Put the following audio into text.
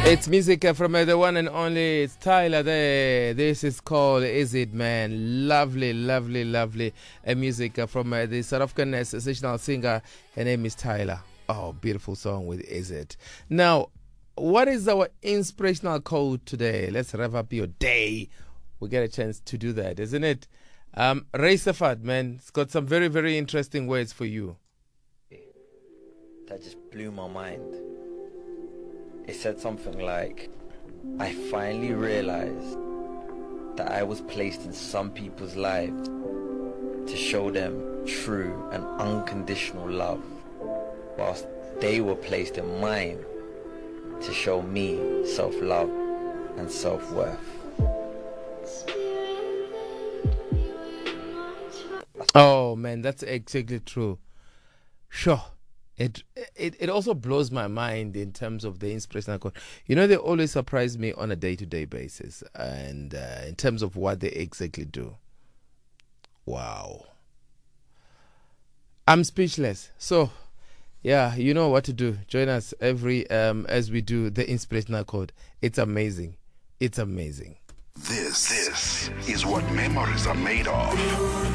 It's music from the one and only, it's Tyler there. This is called Is It Man. Lovely, lovely, lovely music from the South African sensational singer. Her name is Tyler. Oh, beautiful song with Is It. Now, what is our inspirational quote today? Let's rev up your day. We get a chance to do that, isn't it? Ray Safat, man, it's got some very, very interesting words for you. That just blew my mind. It said something like, I finally realized that I was placed in some people's lives to show them true and unconditional love, whilst they were placed in mine to show me self-love and self-worth. Oh man, that's exactly true. Sure. It also blows my mind in terms of the inspirational quote. You know, they always surprise me on a day-to-day basis, and in terms of what they exactly do. Wow. I'm speechless. So, yeah, you know what to do. Join us every as we do the inspirational quote. It's amazing. It's amazing. This is what memories are made of.